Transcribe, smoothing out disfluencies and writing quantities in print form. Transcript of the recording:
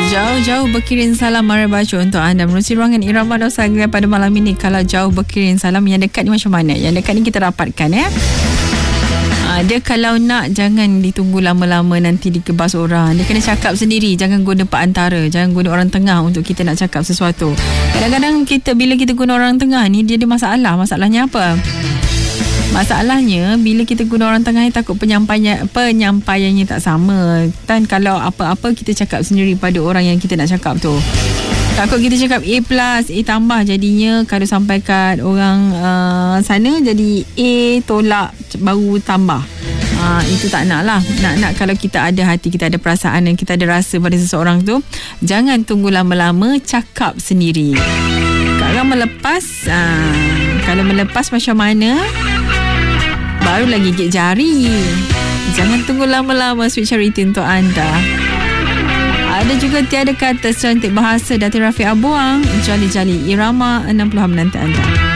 Jauh-jauh berkirim salam mara baca untuk anda menerusi ruangan Irama Dosagria pada malam ini. Kalau jauh berkirim salam, yang dekat ni macam mana? Yang dekat ni kita rapatkan ya. Dia kalau nak jangan ditunggu lama-lama nanti dikebas orang. Dia kena cakap sendiri, jangan guna perantara, jangan guna orang tengah untuk kita nak cakap sesuatu. Kadang-kadang bila kita guna orang tengah ni dia ada masalah. Masalahnya apa? Masalahnya bila kita guna orang tengah ni takut penyampaiannya tak sama. Dan kalau apa-apa kita cakap sendiri pada orang yang kita nak cakap tu. Takut kita cakap A+, A tambah, jadinya kalau sampai kat orang sana jadi A tolak baru tambah. Itu tak nak lah. Nak kalau kita ada hati, kita ada perasaan dan kita ada rasa pada seseorang tu, jangan tunggu lama-lama, cakap sendiri. Kalau melepas macam mana, barulah gigit jari. Jangan tunggu lama-lama. Sweet Charity untuk anda. Ada juga tiada kata secantik bahasa Datin Rafiq Abuang. Jali-jali Irama 60 menanti anda.